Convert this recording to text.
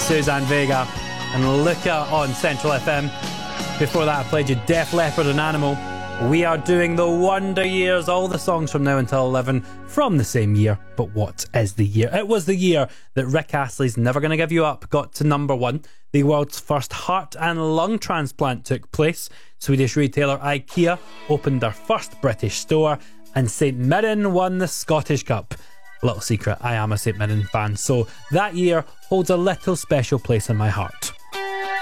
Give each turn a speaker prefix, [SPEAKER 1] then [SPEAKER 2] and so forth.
[SPEAKER 1] Suzanne Vega and Luca on Central FM. Before that, I played you Def Leppard and Animal. We are doing the Wonder Years, all the songs from now until 11 from the same year. But what is the year? It was the year that Rick Astley's Never Gonna Give You Up got to number one. The world's first heart and lung transplant took place. Swedish retailer IKEA opened their first British store, and St Mirren won the Scottish Cup. Little secret, I am a St Mirren fan, so that year holds a little special place in my heart.